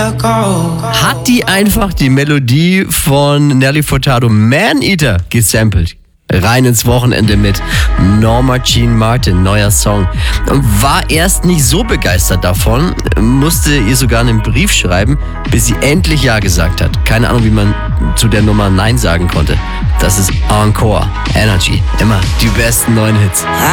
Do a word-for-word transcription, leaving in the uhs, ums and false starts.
Hat die einfach die Melodie von Nelly Furtado Man Eater gesampelt. Rein ins Wochenende mit Norma Jean Martin, neuer Song. Und war erst nicht so begeistert davon, musste ihr sogar einen Brief schreiben, bis sie endlich Ja gesagt hat. Keine Ahnung, wie man zu der Nummer Nein sagen konnte. Das ist Encore, Energy, immer die besten neuen Hits.